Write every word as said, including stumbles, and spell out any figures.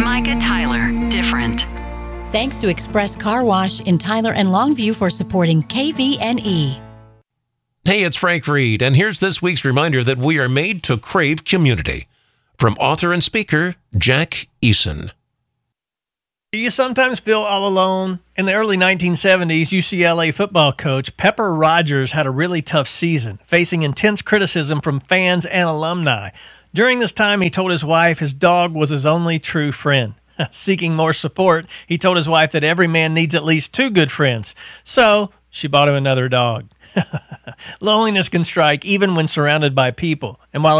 Micah Tyler, different. Thanks to Express Car Wash in Tyler and Longview for supporting K V N E. Hey, it's Frank Reed, and here's this week's reminder that we are made to crave community. From author and speaker, Jack Eason. Do you sometimes feel all alone? In the early nineteen seventies, U C L A football coach Pepper Rogers had a really tough season, facing intense criticism from fans and alumni. During this time, he told his wife his dog was his only true friend. Seeking more support, he told his wife that every man needs at least two good friends. So, she bought him another dog. Loneliness can strike even when surrounded by people. And while